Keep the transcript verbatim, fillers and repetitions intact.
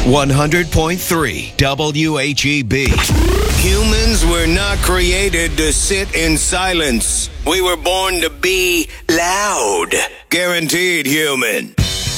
one hundred point three W H E B. Humans were not created to sit in silence. We were born to be loud. Guaranteed human.